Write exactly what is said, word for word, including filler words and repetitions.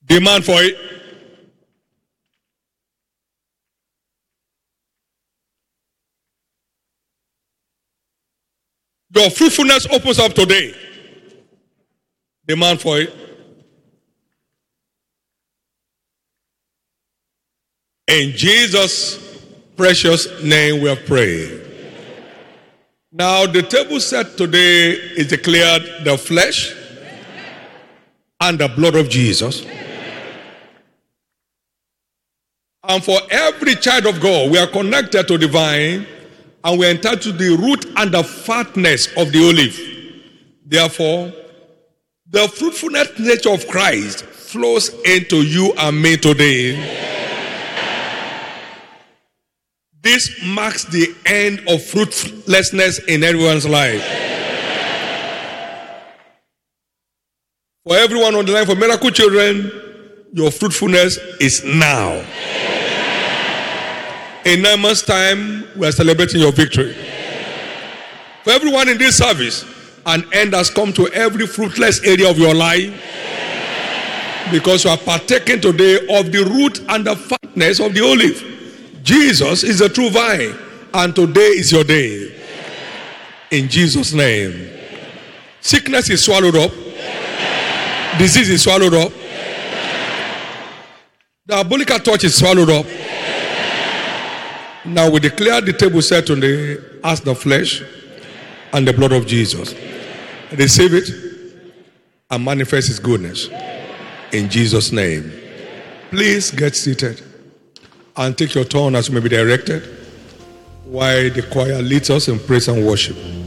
Demand for it. Your fruitfulness opens up today. Demand for it. In Jesus' precious name we have prayed. Now the table set today is declared the flesh and the blood of Jesus. And for every child of God, we are connected to the vine, and we are entitled to the root and the fatness of the olive. Therefore, the fruitfulness nature of Christ flows into you and me today. This marks the end of fruitlessness in everyone's life. For everyone on the line, for Miracle Children, your fruitfulness is now. In nine months' time, we are celebrating your victory. For everyone in this service, an end has come to every fruitless area of your life, because you are partaking today of the root and the fatness of the olive. Jesus is the true vine, and today is your day. In Jesus' name. Sickness is swallowed up. Disease is swallowed up. Diabolical touch is swallowed up. Now we declare the table set today as the flesh and the blood of Jesus. Receive it and manifest His goodness. In Jesus' name. Please get seated and take your turn as you may be directed while the choir leads us in praise and worship.